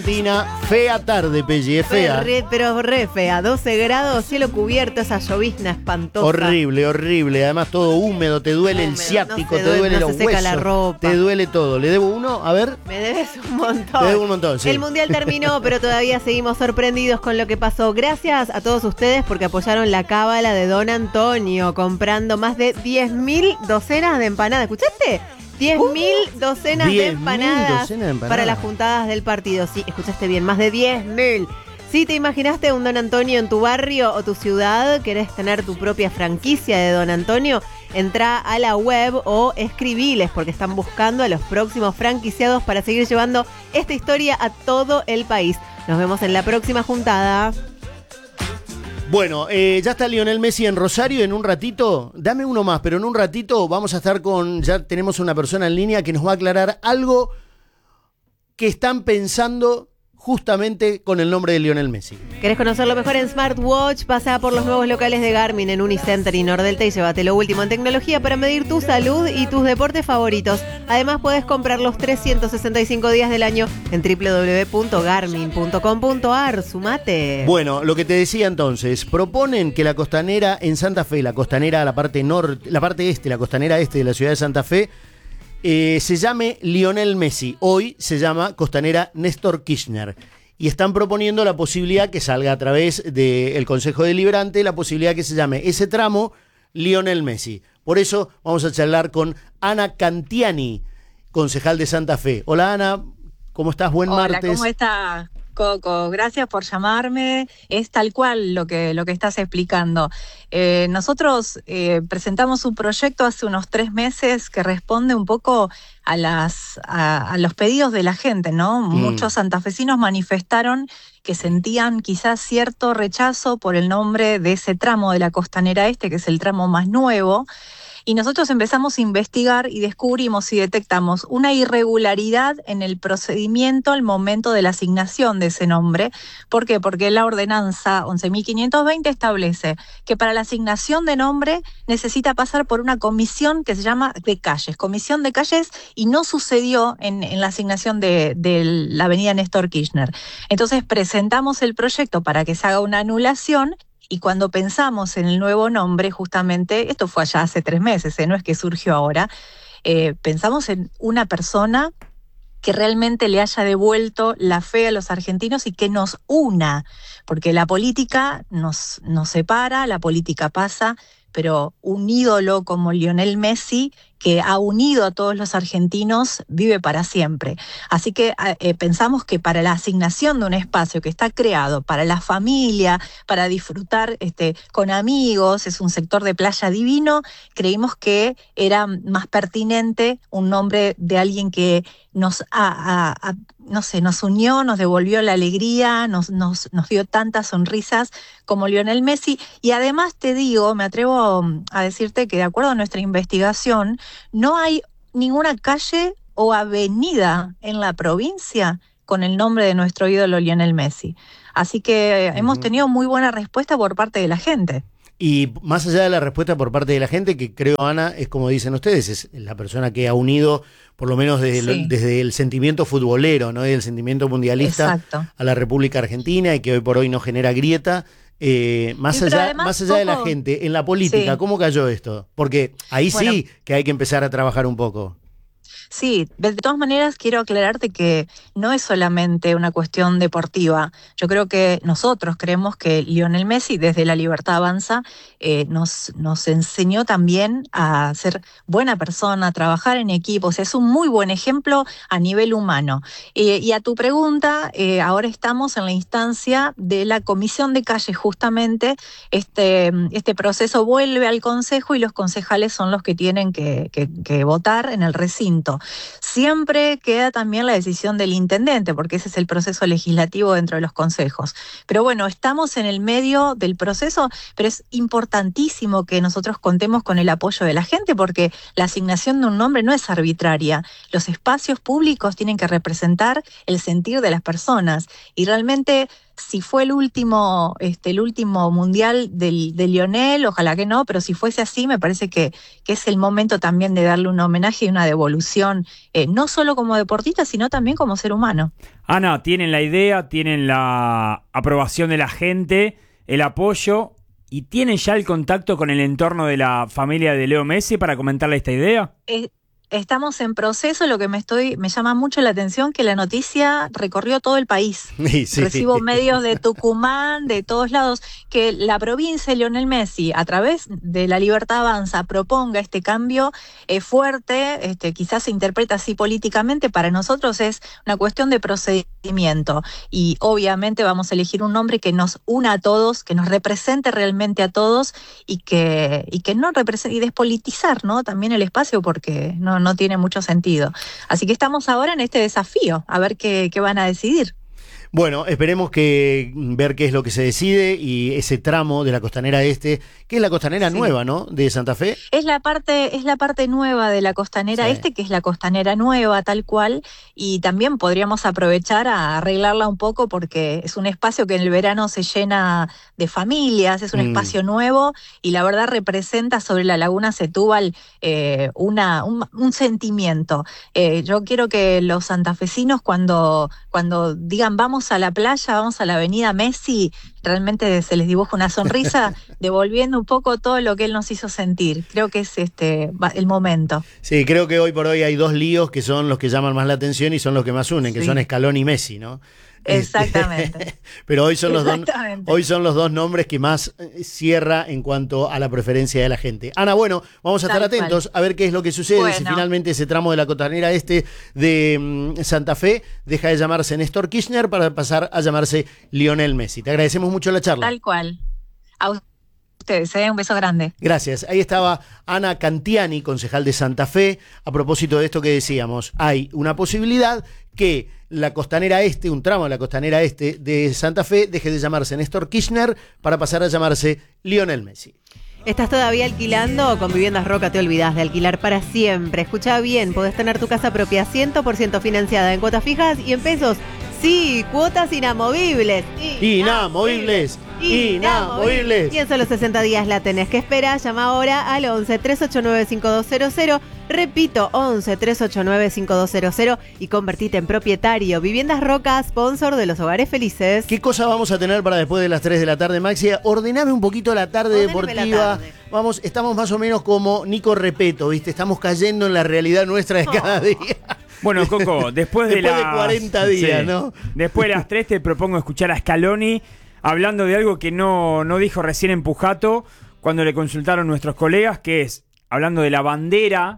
Argentina, fea tarde, Pelli, es fea. Pero re fea, 12 grados, cielo cubierto, esa llovizna espantosa. Horrible, horrible, además todo húmedo, te duele el ciático, te duele los huesos, la ropa. Te duele todo. ¿Le debo uno? A ver. Me debes un montón. Te debo un montón, sí. El Mundial terminó, pero todavía seguimos sorprendidos con lo que pasó. Gracias a todos ustedes porque apoyaron la cábala de Don Antonio, comprando más de 10.000 docenas de empanadas. ¿Escuchaste? 10.000 docenas de empanadas para las juntadas del partido. Sí, escuchaste bien, más de 10.000. Si te imaginaste un Don Antonio en tu barrio o tu ciudad, querés tener tu propia franquicia de Don Antonio, entrá a la web o escribiles porque están buscando a los próximos franquiciados para seguir llevando esta historia a todo el país. Nos vemos en la próxima juntada. Bueno, ya está Lionel Messi en Rosario. En un ratito, dame uno más, pero en un ratito vamos a estar ya tenemos una persona en línea que nos va a aclarar algo que están pensando justamente con el nombre de Lionel Messi. ¿Querés conocerlo mejor en Smartwatch? Pasa por los nuevos locales de Garmin en Unicenter y Nordelta y llévate lo último en tecnología para medir tu salud y tus deportes favoritos. Además, puedes comprar los 365 días del año en www.garmin.com.ar. Sumate. Bueno, lo que te decía entonces, proponen que la costanera en Santa Fe, la costanera, la parte norte, la parte este, la costanera este de la ciudad de Santa Fe, se llame Lionel Messi. Hoy se llama Costanera Néstor Kirchner. Y están proponiendo la posibilidad que salga a través del Consejo Deliberante, la posibilidad que se llame ese tramo Lionel Messi. Por eso vamos a charlar con Ana Cantiani, concejal de Santa Fe. Hola Ana, ¿cómo estás? Buen martes. Hola, ¿cómo está Coco? Gracias por llamarme. Es tal cual lo que estás explicando. Nosotros presentamos un proyecto hace unos 3 meses que responde un poco a los pedidos de la gente, ¿no? Muchos santafesinos manifestaron que sentían quizás cierto rechazo por el nombre de ese tramo de la Costanera Este, que es el tramo más nuevo. Y nosotros empezamos a investigar y descubrimos y detectamos una irregularidad en el procedimiento al momento de la asignación de ese nombre. ¿Por qué? Porque la ordenanza 11.520 establece que para la asignación de nombre necesita pasar por una comisión que se llama de calles, comisión de calles, y no sucedió en la asignación de la avenida Néstor Kirchner. Entonces presentamos el proyecto para que se haga una anulación. Y cuando pensamos en el nuevo nombre, justamente, esto fue allá hace 3 meses, no es que surgió ahora, pensamos en una persona que realmente le haya devuelto la fe a los argentinos y que nos una, porque la política nos separa, la política pasa, pero un ídolo como Lionel Messi, que ha unido a todos los argentinos, vive para siempre. Así que pensamos que para la asignación de un espacio que está creado para la familia, para disfrutar con amigos, es un sector de playa divino, creímos que era más pertinente un nombre de alguien que nos nos unió, nos devolvió la alegría, nos dio tantas sonrisas como Lionel Messi. Y además te digo, me atrevo a decirte que de acuerdo a nuestra investigación, no hay ninguna calle o avenida en la provincia con el nombre de nuestro ídolo Lionel Messi. Así que hemos tenido muy buena respuesta por parte de la gente. Y más allá de la respuesta por parte de la gente, que creo, Ana, es como dicen ustedes, es la persona que ha unido, por lo menos desde el sentimiento futbolero, ¿no? Y el sentimiento mundialista. Exacto. A la República Argentina, y que hoy por hoy no genera grieta. Más allá de la gente, en la política, ¿cómo cayó esto? Porque ahí sí que hay que empezar a trabajar un poco. Sí, de todas maneras quiero aclararte que no es solamente una cuestión deportiva. Yo creo que nosotros creemos que Lionel Messi, desde La Libertad Avanza, nos enseñó también a ser buena persona, a trabajar en equipos. Es un muy buen ejemplo a nivel humano. Y a tu pregunta, ahora estamos en la instancia de la comisión de calle. Justamente este proceso vuelve al Consejo y los concejales son los que tienen que votar en el recinto. Siempre queda también la decisión del intendente, porque ese es el proceso legislativo dentro de los consejos. Pero bueno, estamos en el medio del proceso, pero es importantísimo que nosotros contemos con el apoyo de la gente, porque la asignación de un nombre no es arbitraria. Los espacios públicos tienen que representar el sentir de las personas, y realmente si fue el último mundial de Lionel, ojalá que no, pero si fuese así, me parece que es el momento también de darle un homenaje y una devolución, no solo como deportista, sino también como ser humano. Ana, tienen la idea, tienen la aprobación de la gente, el apoyo, y tienen ya el contacto con el entorno de la familia de Leo Messi para comentarle esta idea. Estamos en proceso, lo que me llama mucho la atención que la noticia recorrió todo el país. Sí. Recibo medios de Tucumán, de todos lados, que la provincia de Lionel Messi, a través de La Libertad Avanza, proponga este cambio fuerte, quizás se interpreta así políticamente, para nosotros es una cuestión de procedimiento. Y obviamente vamos a elegir un nombre que nos una a todos, que nos represente realmente a todos y que no represente, y despolitizar, ¿no? También el espacio, porque no tiene mucho sentido. Así que estamos ahora en este desafío, a ver qué van a decidir. Bueno, esperemos ver qué es lo que se decide y ese tramo de la Costanera Este, que es la Costanera nueva, ¿no? De Santa Fe. Es la parte nueva de la Costanera Este, que es la Costanera nueva tal cual, y también podríamos aprovechar a arreglarla un poco porque es un espacio que en el verano se llena de familias, es un espacio nuevo y la verdad representa sobre la laguna Setúbal un sentimiento. Yo quiero que los santafesinos cuando digan vamos a la playa, vamos a la avenida Messi, realmente se les dibuja una sonrisa devolviendo un poco todo lo que él nos hizo sentir. Creo que es el momento. Sí, creo que hoy por hoy hay dos líos que son los que llaman más la atención y son los que más unen, que son Scaloni y Messi, ¿no? Exactamente. Pero hoy son los dos nombres que más cierra en cuanto a la preferencia de la gente. Ana, bueno, vamos a estar atentos a ver qué es lo que sucede, si finalmente ese tramo de la Costanera Este de Santa Fe deja de llamarse Néstor Kirchner para pasar a llamarse Lionel Messi. Te agradecemos mucho la charla. Tal cual. A ustedes, un beso grande. Gracias. Ahí estaba Ana Cantiani, concejal de Santa Fe. A propósito de esto que decíamos, hay una posibilidad que la Costanera Este, un tramo de la Costanera Este de Santa Fe, deje de llamarse Néstor Kirchner para pasar a llamarse Lionel Messi. ¿Estás todavía alquilando? Con Viviendas Roca te olvidás de alquilar para siempre. Escuchá bien, podés tener tu casa propia 100% financiada en cuotas fijas y en pesos. Sí, cuotas inamovibles. Inamovibles. Y en solo 60 días la tenés que esperar. Llama ahora al 11-389-5200. Repito, 11-389-5200 y convertite en propietario. Viviendas Roca, sponsor de los hogares felices. ¿Qué cosa vamos a tener para después de las 3 de la tarde, Maxi? Ordename un poquito la tarde deportiva. La tarde. Estamos más o menos como Nico Repeto, ¿viste? Estamos cayendo en la realidad nuestra de cada día. Bueno, Coco, después de 40 días, ¿no? Después de las 3 te propongo escuchar a Scaloni hablando de algo que no dijo recién en Pujato cuando le consultaron nuestros colegas, que es hablando de la bandera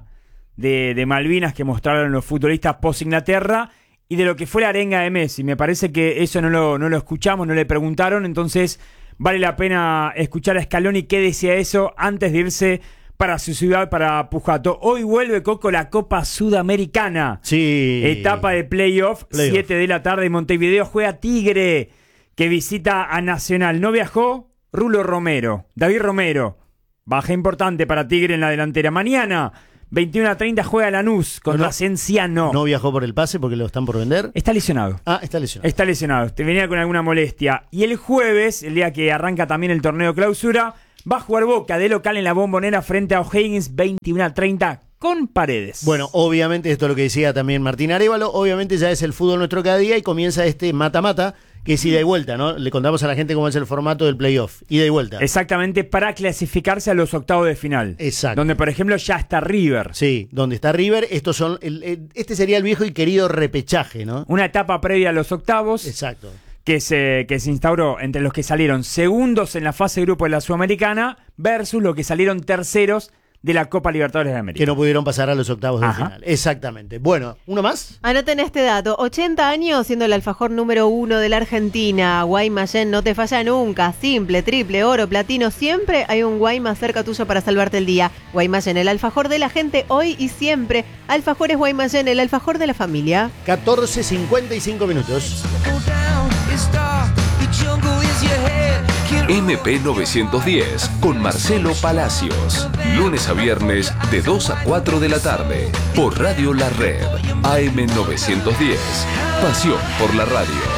de Malvinas que mostraron los futbolistas post-Inglaterra y de lo que fue la arenga de Messi. Me parece que eso no lo escuchamos, no le preguntaron, entonces vale la pena escuchar a Scaloni qué decía eso antes de irse para su ciudad, para Pujato. Hoy vuelve, Coco, la Copa Sudamericana. Sí. Etapa de playoff. 7 de la tarde en Montevideo. Juega Tigre, que visita a Nacional. No viajó Rulo Romero, David Romero. Baja importante para Tigre en la delantera. Mañana, 21:30, juega Lanús contra Cienciano. ¿No viajó por el pase porque lo están por vender? Está lesionado. Está lesionado. Está lesionado. Te venía con alguna molestia. Y el jueves, el día que arranca también el torneo clausura, va a jugar Boca de local en la Bombonera frente a O'Higgins, 21:30 con Paredes. Bueno, obviamente, esto es lo que decía también Martín Arévalo, obviamente ya es el fútbol nuestro cada día y comienza este mata-mata, que es ida y vuelta, ¿no? Le contamos a la gente cómo es el formato del playoff, ida y vuelta. Exactamente, para clasificarse a los octavos de final. Exacto. Donde, por ejemplo, ya está River. Sí, donde está River, este sería el viejo y querido repechaje, ¿no? Una etapa previa a los octavos. Exacto. Que se instauró entre los que salieron segundos en la fase de grupo de la Sudamericana versus los que salieron terceros de la Copa Libertadores de América. Que no pudieron pasar a los octavos de final. Exactamente. Bueno, ¿uno más? Anoten este dato. 80 años siendo el alfajor número 1 de la Argentina. Guaymallén no te falla nunca. Simple, triple, oro, platino. Siempre hay un Guaymas cerca tuyo para salvarte el día. Guaymallén, el alfajor de la gente hoy y siempre. Alfajores Guaymallén, el alfajor de la familia. 14:55 minutos. MP 910 con Marcelo Palacios. Lunes a viernes de 2 a 4 de la tarde. Por Radio La Red. AM 910. Pasión por la radio.